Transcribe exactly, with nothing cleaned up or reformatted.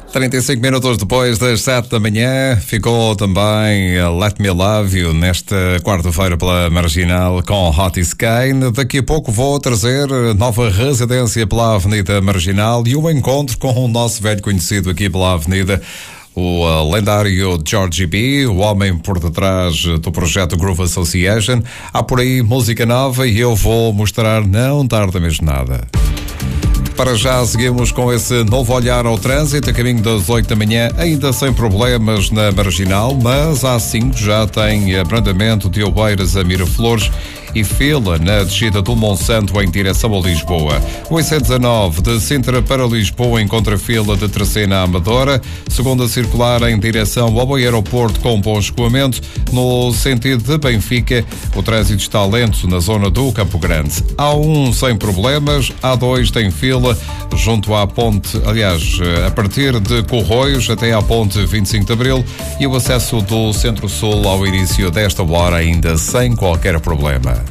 trinta e cinco minutos depois das sete da manhã, ficou também Let Me Love You nesta quarta-feira pela Marginal com Otis Kane. Daqui a pouco vou trazer nova residência pela Avenida Marginal e um encontro com o nosso velho conhecido aqui pela Avenida, o uh, lendário Georgie B, o homem por detrás do projeto Groove Association. Há por aí música nova e eu vou mostrar, não tarda mesmo nada. Para já seguimos com esse novo olhar ao trânsito, a caminho das oito da manhã, ainda sem problemas na Marginal, mas às cinco já tem abrandamento de Oeiras a Miraflores e fila na descida do Monsanto em direção a Lisboa. O I C dezanove de Sintra para Lisboa encontra fila de Tracena a Amadora, segunda circular em direção ao aeroporto com bom escoamento. No sentido de Benfica, o trânsito está lento na zona do Campo Grande. A um sem problemas, A dois tem fila junto à ponte, aliás, a partir de Corroios até à ponte vinte e cinco de Abril, e o acesso do Centro-Sul ao início desta hora ainda sem qualquer problema.